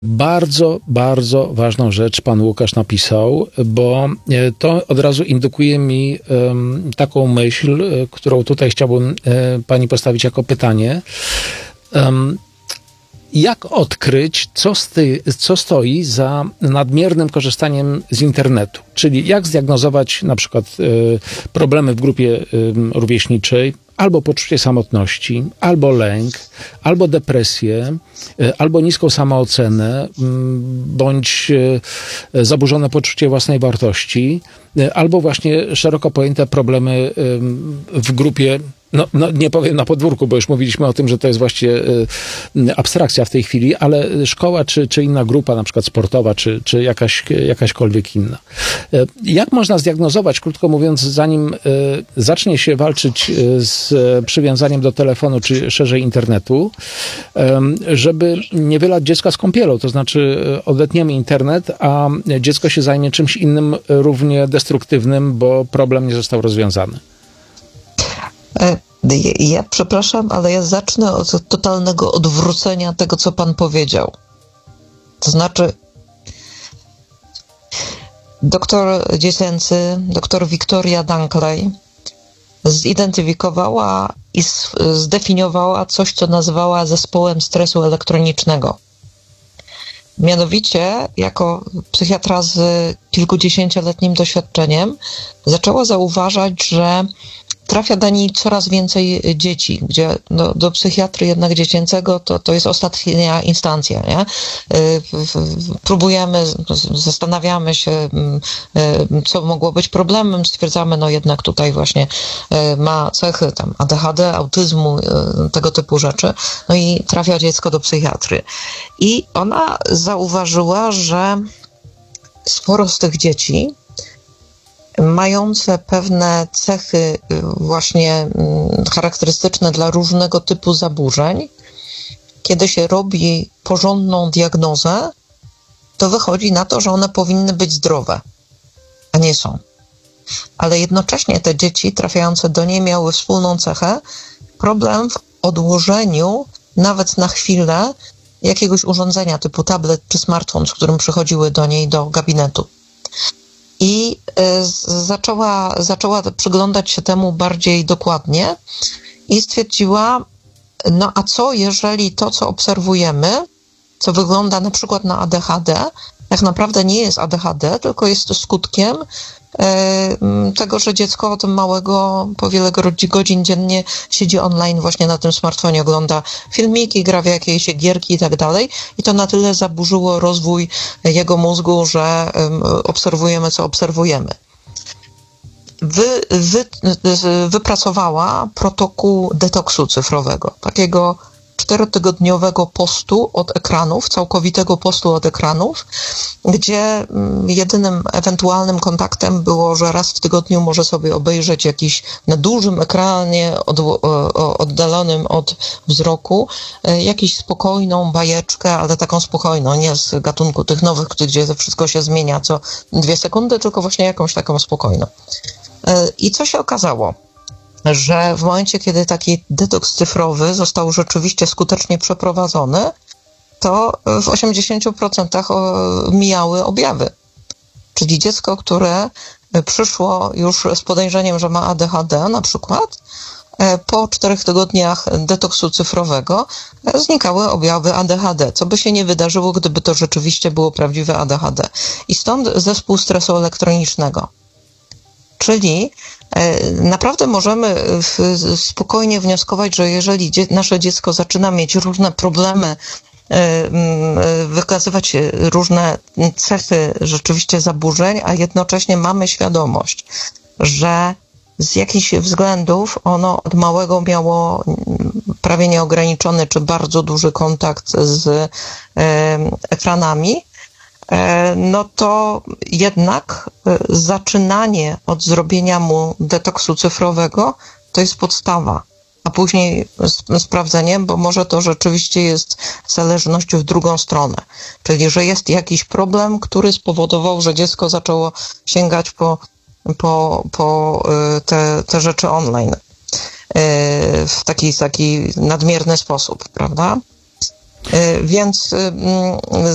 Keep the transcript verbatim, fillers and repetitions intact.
Bardzo, bardzo ważną rzecz pan Łukasz napisał, bo to od razu indukuje mi um, taką myśl, którą tutaj chciałbym um, pani postawić jako pytanie. Um, jak odkryć, co, sty, co stoi za nadmiernym korzystaniem z internetu? Czyli jak zdiagnozować na przykład y, problemy w grupie y, rówieśniczej, albo poczucie samotności, albo lęk, albo depresję, y, albo niską samoocenę, y, bądź y, zaburzone poczucie własnej wartości, y, albo właśnie szeroko pojęte problemy y, w grupie. No, no, nie powiem na podwórku, bo już mówiliśmy o tym, że to jest właściwie y, abstrakcja w tej chwili, ale szkoła czy, czy inna grupa, na przykład sportowa, czy, czy jakaś, jakaśkolwiek inna. Y, jak można zdiagnozować, krótko mówiąc, zanim y, zacznie się walczyć y, z przywiązaniem do telefonu, czy szerzej internetu, y, żeby nie wylać dziecka z kąpielą, to znaczy y, odetniemy internet, a dziecko się zajmie czymś innym równie destruktywnym, bo problem nie został rozwiązany. Ja przepraszam, ale ja zacznę od totalnego odwrócenia tego, co pan powiedział. To znaczy, doktor dziecięcy, doktor Victoria Dunkley zidentyfikowała i zdefiniowała coś, co nazwała zespołem stresu elektronicznego. Mianowicie, jako psychiatra z kilkudziesięcioletnim doświadczeniem, zaczęła zauważać, że trafia do niej coraz więcej dzieci, gdzie do, do psychiatry jednak dziecięcego to, to jest ostatnia instancja, nie? Próbujemy, zastanawiamy się, co mogło być problemem, stwierdzamy, no jednak tutaj właśnie ma cechy tam A D H D, autyzmu, tego typu rzeczy, no i trafia dziecko do psychiatry. I ona zauważyła, że sporo z tych dzieci mające pewne cechy właśnie charakterystyczne dla różnego typu zaburzeń, kiedy się robi porządną diagnozę, to wychodzi na to, że one powinny być zdrowe, a nie są. Ale jednocześnie te dzieci trafiające do niej miały wspólną cechę, problem w odłożeniu nawet na chwilę jakiegoś urządzenia typu tablet czy smartfon, z którym przychodziły do niej do gabinetu. I y, zaczęła, zaczęła przyglądać się temu bardziej dokładnie i stwierdziła, no a co jeżeli to, co obserwujemy, co wygląda na przykład na A D H D, tak naprawdę nie jest A D H D, tylko jest to skutkiem y, tego, że dziecko od małego, po wiele godzin dziennie siedzi online właśnie na tym smartfonie, ogląda filmiki, gra w jakieś gierki i tak dalej. I to na tyle zaburzyło rozwój jego mózgu, że y, obserwujemy, co obserwujemy. Wy, wy, wypracowała protokół detoksu cyfrowego, takiego czterotygodniowego postu od ekranów, całkowitego postu od ekranów, gdzie jedynym ewentualnym kontaktem było, że raz w tygodniu może sobie obejrzeć jakiś na dużym ekranie od, oddalonym od wzroku jakiś spokojną bajeczkę, ale taką spokojną, nie z gatunku tych nowych, gdzie to wszystko się zmienia co dwie sekundy, tylko właśnie jakąś taką spokojną. I co się okazało? Że w momencie, kiedy taki detoks cyfrowy został rzeczywiście skutecznie przeprowadzony, to w osiemdziesięciu procentach mijały objawy. Czyli dziecko, które przyszło już z podejrzeniem, że ma A D H D na przykład, po czterech tygodniach detoksu cyfrowego znikały objawy A D H D, co by się nie wydarzyło, gdyby to rzeczywiście było prawdziwe A D H D. I stąd zespół stresu elektronicznego. Czyli naprawdę możemy spokojnie wnioskować, że jeżeli nasze dziecko zaczyna mieć różne problemy, wykazywać różne cechy rzeczywiście zaburzeń, a jednocześnie mamy świadomość, że z jakichś względów ono od małego miało prawie nieograniczony czy bardzo duży kontakt z ekranami, no to jednak zaczynanie od zrobienia mu detoksu cyfrowego to jest podstawa, a później sprawdzenie, bo może to rzeczywiście jest zależność w drugą stronę, czyli że jest jakiś problem, który spowodował, że dziecko zaczęło sięgać po, po, po te, te rzeczy online w taki, taki nadmierny sposób, prawda? Więc